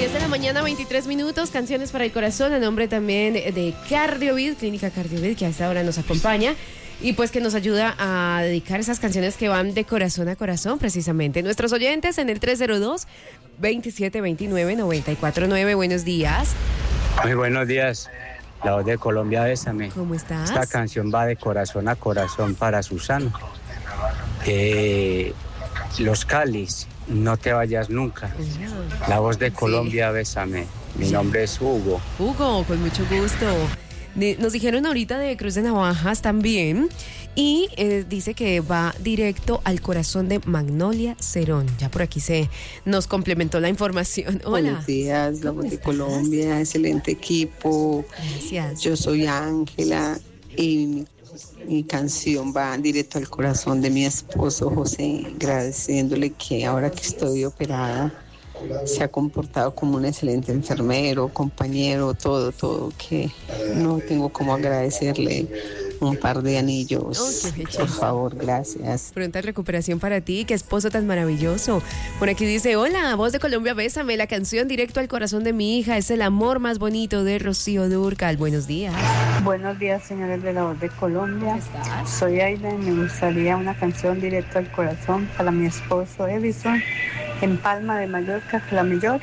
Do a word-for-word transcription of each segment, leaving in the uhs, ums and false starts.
diez de la mañana, veintitrés minutos, canciones para el corazón, a nombre también de Cardiovid, Clínica Cardiovid, que a esta hora nos acompaña y pues que nos ayuda a dedicar esas canciones que van de corazón a corazón, precisamente. Nuestros oyentes en el tres cero dos, veintisiete veintinueve, noventa y cuatro nueve, buenos días. Muy buenos días, la voz de Colombia, bésame. ¿Cómo estás? Esta canción va de corazón a corazón para Susana. Eh, los Cáliz, no te vayas nunca. La voz de Colombia, sí. Bésame. Mi nombre es Hugo. Hugo, con mucho gusto. Nos dijeron ahorita de Cruz de Navajas también. Y eh, dice que va directo al corazón de Magnolia Cerón. Ya por aquí se nos complementó la información. Hola. Buenos días, la voz de Colombia, excelente equipo. Gracias. Yo soy Ángela y mi, mi canción va directo al corazón de mi esposo José, agradeciéndole que ahora que estoy operada se ha comportado como un excelente enfermero, compañero, todo, todo, que no tengo cómo agradecerle un par de anillos. Oh, por favor, gracias. Pronta recuperación para ti, qué esposo tan maravilloso. Por aquí dice, hola, voz de Colombia, bésame, la canción directo al corazón de mi hija, es el amor más bonito de Rocío Dúrcal. Buenos días. Buenos días, señores de la voz de Colombia. ¿Cómo estás? Soy Aida y me gustaría una canción directo al corazón para mi esposo Edison, en Palma de Mallorca, Flamillor.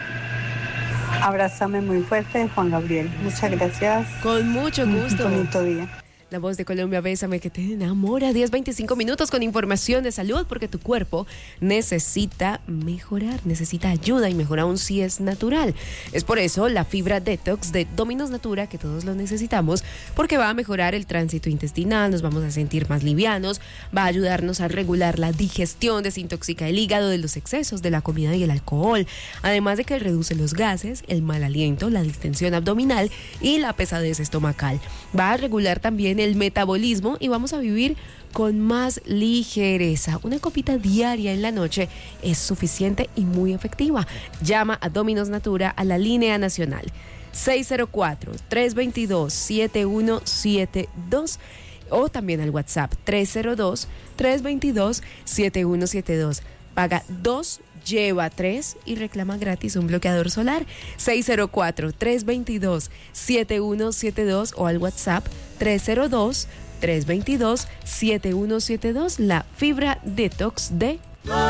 Abrázame muy fuerte, de Juan Gabriel. Muchas gracias. Con mucho gusto. Un bonito día. La voz de Colombia, bésame, que te enamora. diez veinticinco minutos con información de salud, porque tu cuerpo necesita mejorar, necesita ayuda y mejor aún si es natural. Es por eso la fibra detox de Dominos Natura, que todos lo necesitamos, porque va a mejorar el tránsito intestinal, nos vamos a sentir más livianos, va a ayudarnos a regular la digestión, desintoxica el hígado de los excesos de la comida y el alcohol, además de que reduce los gases, el mal aliento, la distensión abdominal y la pesadez estomacal. Va a regular también el metabolismo y vamos a vivir con más ligereza. Una copita diaria en la noche es suficiente y muy efectiva. Llama a Dominos Natura a la línea nacional seis cero cuatro, tres dos dos, siete uno siete dos o también al WhatsApp tres cero dos, tres dos dos, siete uno siete dos. Paga dos, lleva tres y reclama gratis un bloqueador solar. Seis cero cuatro, tres dos dos, siete uno siete dos o al WhatsApp tres cero dos, tres dos dos, siete uno siete dos. La fibra detox de